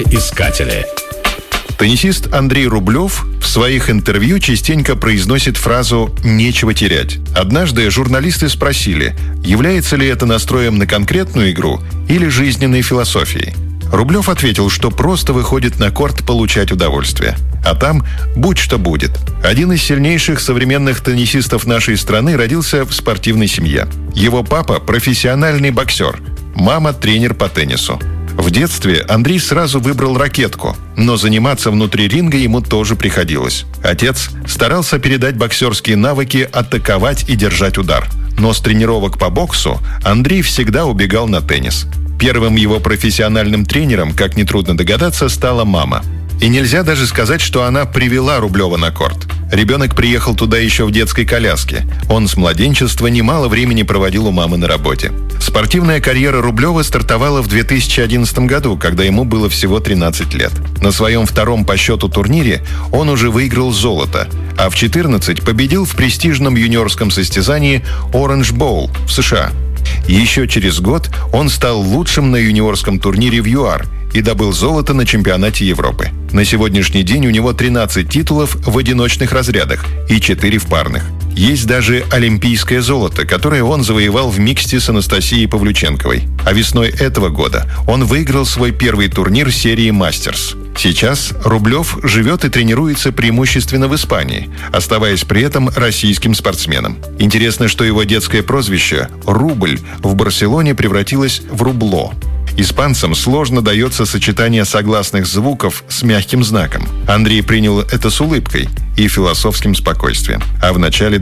Искатели. Теннисист Андрей Рублев в своих интервью частенько произносит фразу «нечего терять». Однажды журналисты спросили, является ли это настроем на конкретную игру или жизненной философией. Рублев ответил, что просто выходит на корт получать удовольствие. А там будь что будет. Один из сильнейших современных теннисистов нашей страны родился в спортивной семье. Его папа – профессиональный боксер, мама – тренер по теннису. В детстве Андрей сразу выбрал ракетку, но заниматься внутри ринга ему тоже приходилось. Отец старался передать боксерские навыки атаковать и держать удар. Но с тренировок по боксу Андрей всегда убегал на теннис. Первым его профессиональным тренером, как нетрудно догадаться, стала мама. И нельзя даже сказать, что она привела Рублева на корт. Ребенок приехал туда еще в детской коляске. Он с младенчества немало времени проводил у мамы на работе. Спортивная карьера Рублева стартовала в 2011 году, когда ему было всего 13 лет. На своем втором по счету турнире он уже выиграл золото, а в 14 победил в престижном юниорском состязании Orange Bowl в США. Еще через год он стал лучшим на юниорском турнире в ЮАР и добыл золото на чемпионате Европы. На сегодняшний день у него 13 титулов в одиночных разрядах и 4 в парных. Есть даже олимпийское золото, которое он завоевал в миксте с Анастасией Павлюченковой. А весной этого года он выиграл свой первый турнир серии «Мастерс». Сейчас Рублев живет и тренируется преимущественно в Испании, оставаясь при этом российским спортсменом. Интересно, что его детское прозвище «Рубль» в Барселоне превратилось в «Рубло». Испанцам сложно дается сочетание согласных звуков с мягким знаком. Андрей принял это с улыбкой и философским спокойствием. А в начале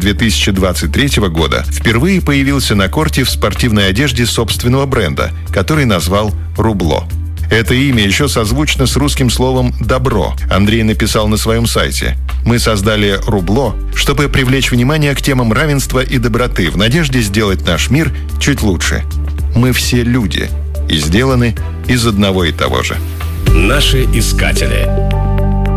2023 года впервые появился на корте в спортивной одежде собственного бренда, который назвал «Рубло». Это имя еще созвучно с русским словом «добро». Андрей написал на своем сайте: «Мы создали «Рубло», чтобы привлечь внимание к темам равенства и доброты в надежде сделать наш мир чуть лучше. Мы все люди и сделаны из одного и того же». Наши искатели.